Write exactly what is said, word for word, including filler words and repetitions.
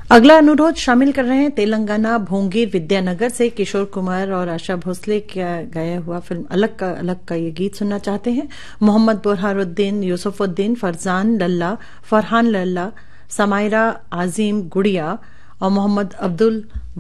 अगला अनुरोध शामिल कर रहे हैं तेलंगाना भोंगीर विद्यानगर से किशोर कुमार और आशा भोसले का गाया हुआ फिल्म अलग का अलग का ये गीत सुनना चाहते हैं। मोहम्मद बुरहानुद्दीन, यूसुफुद्दीन, फरजान लल्ला, फरहान लल्ला, समायरा आजीम गुड़िया और मोहम्मद अब्दुल